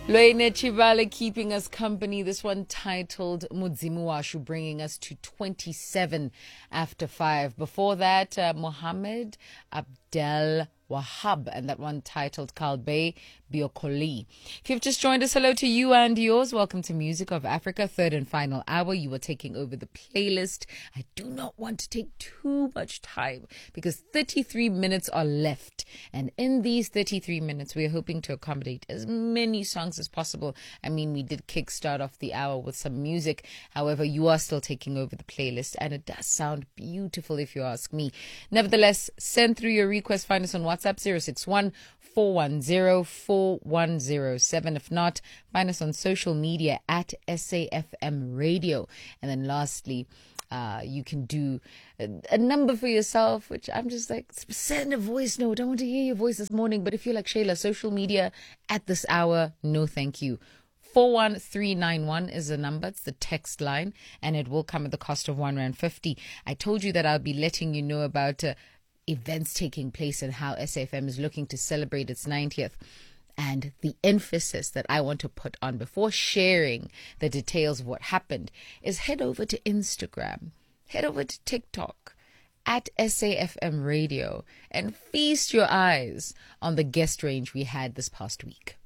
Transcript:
Loine Chibale keeping us company. This one titled Mudzimu Washu, bringing us to 27 after 5. Before that, Mohammed Abdel Wahab, and that one titled Kalbe Biokoli. If you've just joined us, hello to you and yours. Welcome to Music of Africa, third and final hour. You are taking over the playlist. I do not want to take too much time because 33 minutes are left. And in these 33 minutes, we are hoping to accommodate as many songs as possible. I mean, we did kickstart off the hour with some music. However, you are still taking over the playlist, and it does sound beautiful if you ask me. Nevertheless, send through your request. Find us on WhatsApp 061-410-4107. If not, find us on social media at SAFM Radio. And then lastly, you can do a number for yourself, which I'm just like, send a voice note. I want to hear your voice this morning. But if you're like Shayla, social media at this hour, no thank you. 41391 is the number. It's the text line, and it will come at the cost of R1.50. I told you that I'll be letting you know about events taking place and how SAFM is looking to celebrate its 90th. And the emphasis that I want to put on before sharing the details of what happened is head over to Instagram, head over to TikTok at SAFM Radio, and feast your eyes on the guest range we had this past week.